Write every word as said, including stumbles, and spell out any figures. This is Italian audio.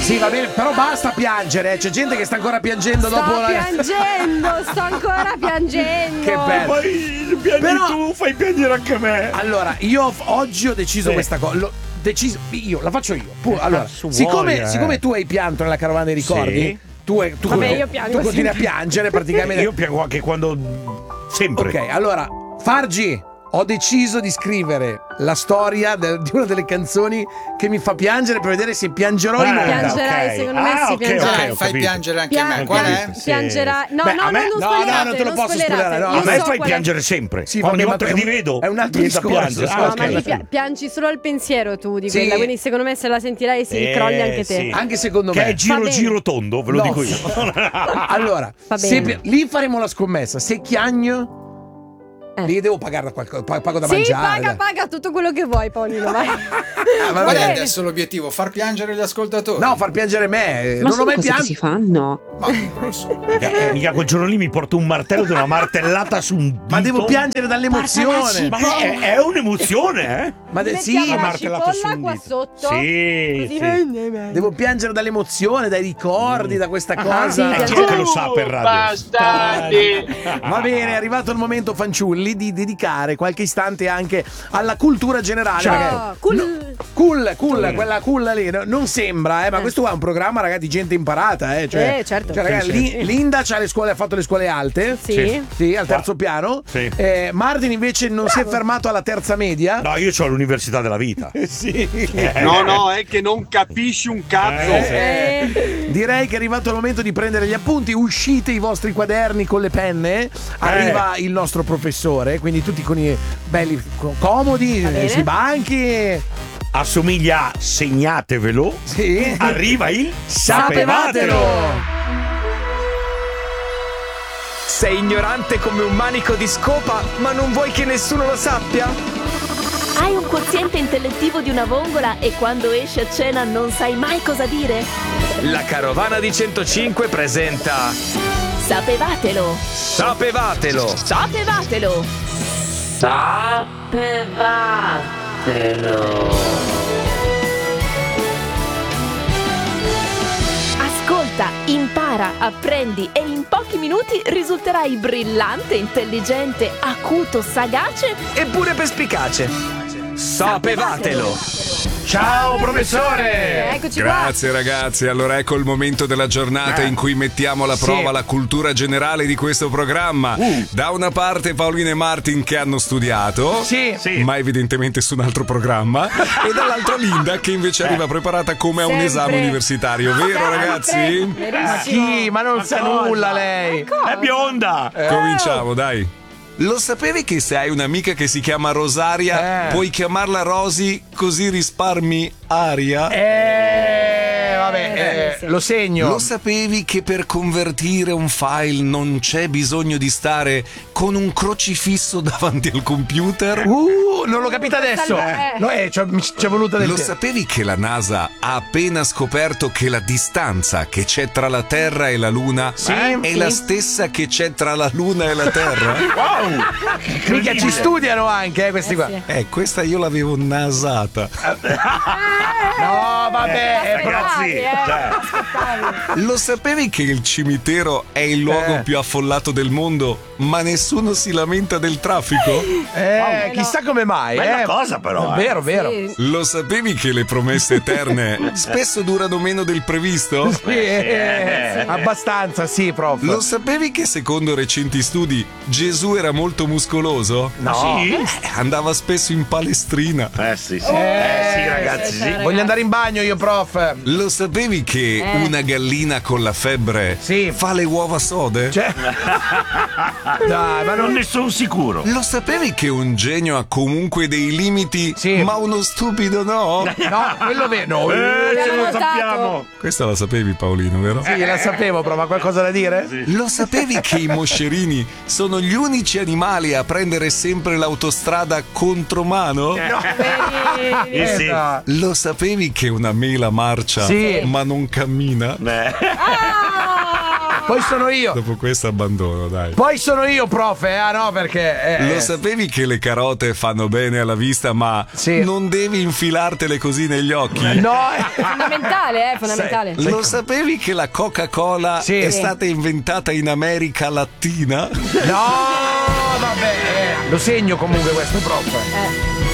Sì, va bene, però basta piangere, eh. C'è gente che sta ancora piangendo sto dopo la... piangendo, sto ancora piangendo. Che bello. Poi piangi Però- tu, fai piangere anche me. Allora, io f- oggi ho deciso Sì. questa cosa. L'ho deciso io, la faccio io. Pu- allora, cazzo siccome, vuoi, eh? siccome tu hai pianto nella carovana dei ricordi, Sì. tu, hai- tu, Vabbè, tu- io piango tu continui a sempre. piangere praticamente. Io piango anche quando. Sempre. Ok, allora, Fargi, ho deciso di scrivere la storia del- di una delle canzoni che mi fa piangere per vedere se piangerò in Ah, onda. Piangerai, ok. secondo me Ah, si ok, piangerà. ok, Dai, ho fai capito. piangere anche Pian- me. Qual è? pian- Piangerà. No, Beh, no, a me- no, non no, no, spoilerate, non te lo posso spoilerate. spoilerare, no. Io A me so fai qual è. piangere sempre. Sì, Ogni vabbè, volta ma che ti vedo. è un altro mi viene da discorso. piangere. Ah, No, ok. ma lì pia- piangi solo al pensiero tu di Sì. quella, quindi secondo me se la sentirai si Eh, crolli anche te. sì. Anche secondo Che me. è giro Va bene. giro tondo, ve lo No. dico io. Allora, Va se bene. pi- lì faremo la scommessa. Se chiagno, Eh. lì devo pagare qualcosa, pago da Sì, mangiare. paga, dai. paga tutto quello che vuoi, Paolino, vai. Ah, va Qual è bene. adesso l'obiettivo? Far piangere gli ascoltatori? No, far piangere me. Ma non ho sono mai cose che pianto. si fanno. Ma non lo so. Eh, Mica quel giorno lì mi porto un martello di una martellata su un dito. Ma devo piangere dall'emozione. Ma è, è un'emozione, eh? Ma de- sì, Mettiamo ma la martellato su cipolla un qua dito. sotto. Sì, Così. sì. devo piangere dall'emozione, dai ricordi, da questa cosa. sì, Eh, chi è che lo sa per radio? Bastardi! Va bene, è arrivato il momento, fanciulli, di dedicare qualche istante anche alla cultura generale. Certo. perché- Oh, cool. no, cool, cool, quella cool lì. no, Non sembra, eh, ma questo è un programma, ragazzi, di gente imparata, eh. Cioè, Eh, certo. cioè, ragazzi, Sì, Li- sì. Linda c'ha le scuole, ha fatto le scuole alte. Sì. Sì, al terzo piano. Sì. Eh, Martin invece non si è fermato alla terza media. No, io ho l'università della vita. Sì. No, no, è che non capisci un cazzo. Eh, sì. Eh, Direi che è arrivato il momento di prendere gli appunti. Uscite i vostri quaderni con le penne. Arriva il nostro professore, quindi tutti con i belli co- comodi, bene. eh, sui banchi. Assomiglia a segnatevelo. Sì. Arriva il Sapevatelo! Sei ignorante come un manico di scopa, ma non vuoi che nessuno lo sappia? Hai un quoziente intellettivo di una vongola e quando esci a cena non sai mai cosa dire? La carovana di centocinque presenta Sapevatelo! Sapevatelo! Sapevatelo! Ascolta, impara, apprendi e in pochi minuti risulterai brillante, intelligente, acuto, sagace. Eppure perspicace! Sapevatelo! Ciao professore! eccoci qua. Grazie ragazzi, allora ecco il momento della giornata Eh. in cui mettiamo alla prova Sì. la cultura generale di questo programma. Uh. Da una parte Paolino e Martin che hanno studiato, Sì. Sì. ma evidentemente su un altro programma, e dall'altra Linda che invece arriva preparata come a un Sempre. esame universitario, vero Sempre. ragazzi? Ma Verissimo. chi? Ma non sa nulla lei. È bionda! Cominciamo, dai. Lo sapevi che se hai un'amica che si chiama Rosaria, Eh. puoi chiamarla Rosy così risparmi aria? Eh, vabbè, eh, sì. lo segno. Lo sapevi che per convertire un file non c'è bisogno di stare con un crocifisso davanti al computer? Uh, non l'ho capito adesso. Eh. No, eh, ci è voluta del Lo tempo. sapevi che la NASA ha appena scoperto che la distanza che c'è tra la Terra e la Luna Sì, è sì. la stessa che c'è tra la Luna e la Terra? Wow! Mica ci studiano anche, eh, questi qua. sì. Eh, questa io l'avevo nasata. No, vabbè, è ragazzi, Aspettavi, eh, cioè. aspettavi. Lo sapevi che il cimitero è il luogo Eh. più affollato del mondo, ma nessuno si lamenta del traffico? Eh, chissà come mai. Bella eh. cosa però, eh. Vero, vero. Sì. Lo sapevi che le promesse eterne spesso durano meno del previsto? Sì, eh, abbastanza, sì, prof. Lo sapevi che secondo recenti studi Gesù era molto muscoloso? No. Sì? Eh, andava spesso in palestrina. Eh sì, sì. Eh sì, ragazzi, sì. Voglio andare in bagno io, prof. Lo sapevi che Eh. una gallina con la febbre Sì. fa le uova sode? Cioè, dai, ma Non non ne sono sicuro. Lo sapevi che un genio ha comunque dei limiti, Sì. ma uno stupido no? No, quello vero. No, Eh, ce L'abbiamo lo notato. sappiamo. Questa la sapevi, Paolino, vero? sì, la sapevo, però, ma qualcosa da dire? Lo sapevi che i moscerini sono gli unici animali a prendere sempre l'autostrada contromano? Eh sì. no. Lo sapevi che una mela marcia Sì. ma non cammina? Eh. Ah! Poi sono io. Dopo questo abbandono, dai. Poi sono io, prof. Eh? Ah, no, perché. Eh, Lo sapevi che le carote fanno bene alla vista, ma Sì. non devi infilartele così negli occhi? No, Fondamentale, eh, fondamentale. Lo sapevi che la Coca-Cola Sì. è stata inventata in America Latina? no, vabbè. eh, Lo segno comunque questo, prof. Eh.